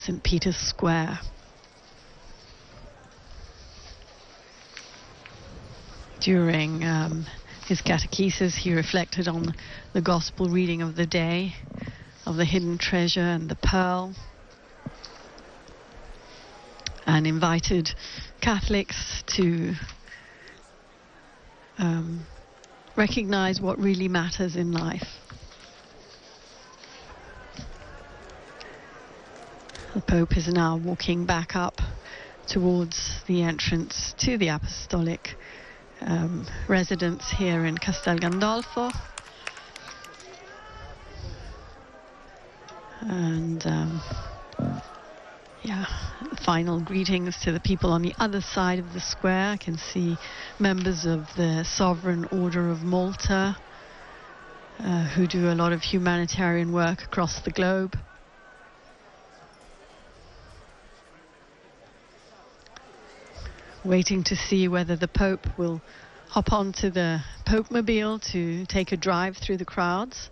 St. Peter's Square. During his catechesis, he reflected on the gospel reading of the day, of the hidden treasure and the pearl, and invited Catholics to recognize what really matters in life. The Pope is now walking back up towards the entrance to the apostolic residence here in Castel Gandolfo. And final greetings to the people on the other side of the square. I can see members of the Sovereign Order of Malta who do a lot of humanitarian work across the globe. Waiting to see whether the Pope will hop onto the Pope-mobile to take a drive through the crowds.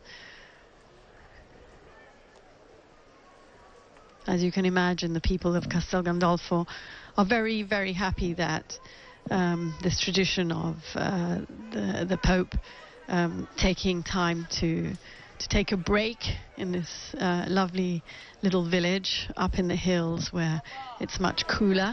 As you can imagine, the people of Castel Gandolfo are very, very happy that this tradition of the Pope taking time to take a break in this lovely little village up in the hills where it's much cooler.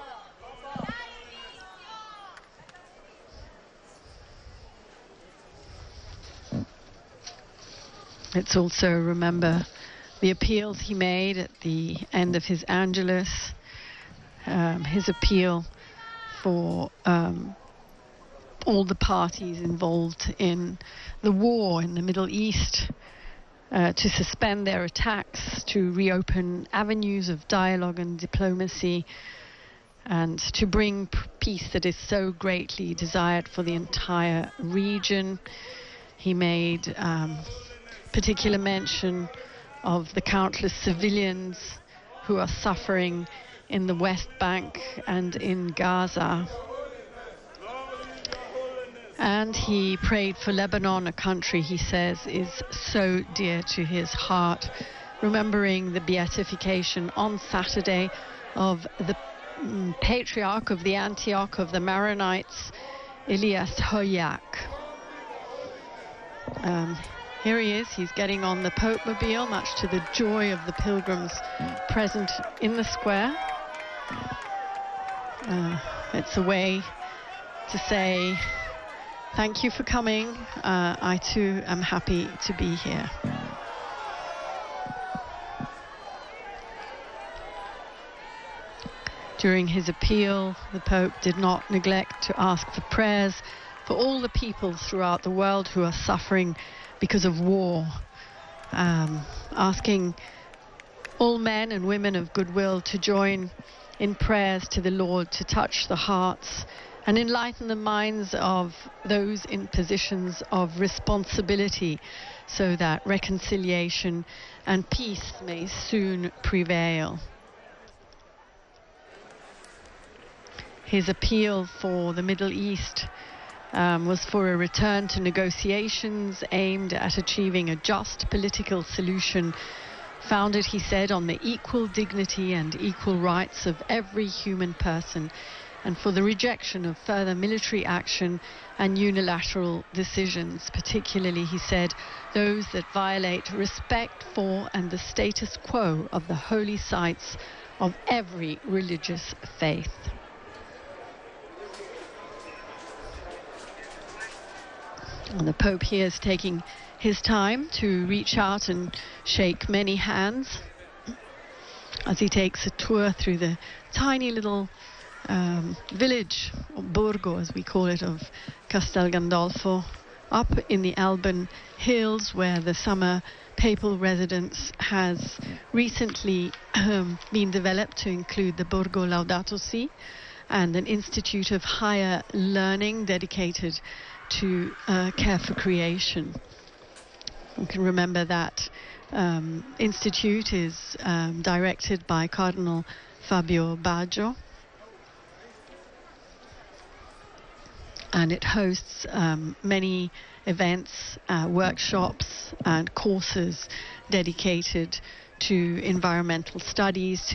Let's also remember the appeals he made at the end of his Angelus, his appeal for all the parties involved in the war in the Middle East to suspend their attacks, to reopen avenues of dialogue and diplomacy, and to bring peace that is so greatly desired for the entire region. He made particular mention of the countless civilians who are suffering in the West Bank and in Gaza. And he prayed for Lebanon, a country he says is so dear to his heart, remembering the beatification on Saturday of the Patriarch of the Antioch of the Maronites, Elias Hoyak. Here he is, he's getting on the Pope-mobile, much to the joy of the pilgrims present in the square. It's a way to say, thank you for coming. I too am happy to be here. During his appeal, the Pope did not neglect to ask for prayers for all the people throughout the world who are suffering because of war, asking all men and women of goodwill to join in prayers to the Lord to touch the hearts and enlighten the minds of those in positions of responsibility so that reconciliation and peace may soon prevail. His appeal for the Middle East was for a return to negotiations aimed at achieving a just political solution founded, he said, on the equal dignity and equal rights of every human person, and for the rejection of further military action and unilateral decisions, particularly, he said, those that violate respect for and the status quo of the holy sites of every religious faith. And the Pope here is taking his time to reach out and shake many hands as he takes a tour through the tiny little village, or Borgo as we call it, of Castel Gandolfo, up in the Alban Hills, where the summer papal residence has recently been developed to include the Borgo Laudato Si and an institute of higher learning dedicated to care for creation. You can remember that institute is directed by Cardinal Fabio Baggio, and it hosts many events, workshops and courses dedicated to environmental studies,